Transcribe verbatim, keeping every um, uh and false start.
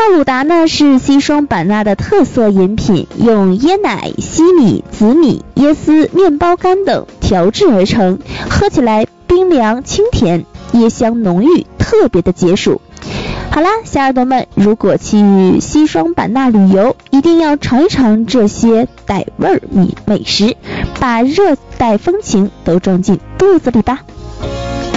奥鲁达呢是西双版纳的特色饮品，用椰奶、西米、紫米、椰丝、面包干等调制而成，喝起来冰凉清甜，椰香浓郁，特别的解暑。好啦，小耳朵们，如果去西双版纳旅游，一定要尝一尝这些傣味儿米美食，把热带风情都装进肚子里吧。